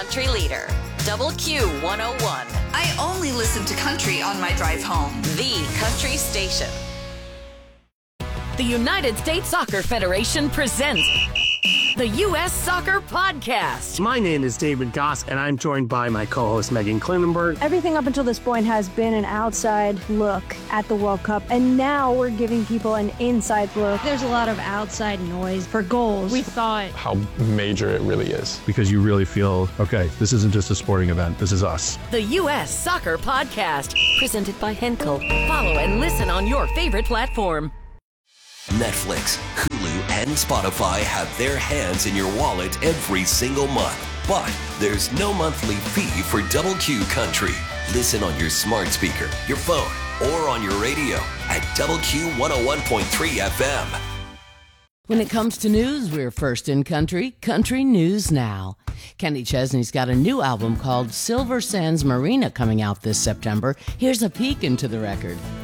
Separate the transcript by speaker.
Speaker 1: country leader, Double Q 101.
Speaker 2: I only listen to country on my drive home.
Speaker 1: The country station.
Speaker 3: The United States Soccer Federation presents the U.S. Soccer Podcast.
Speaker 4: My name is David Goss, and I'm joined by my co-host Megan Klinenberg.
Speaker 5: Everything up until this point has been an outside look at the World Cup, and now we're giving people an inside look.
Speaker 6: There's a lot of outside noise for goals.
Speaker 7: We thought
Speaker 8: how major it really is.
Speaker 9: Because you really feel, okay, this isn't just a sporting event, this is us.
Speaker 3: The U.S. Soccer Podcast, presented by Henkel. Follow and listen on your favorite platform.
Speaker 10: Netflix, Hulu, and Spotify have their hands in your wallet every single month. But there's no monthly fee for Double Q Country. Listen on your smart speaker, your phone, or on your radio at Double Q 101.3 FM.
Speaker 11: When it comes to news, we're first in country. Country News Now. Kenny Chesney's got a new album called Silver Sands Marina coming out this September. Here's a peek into the record.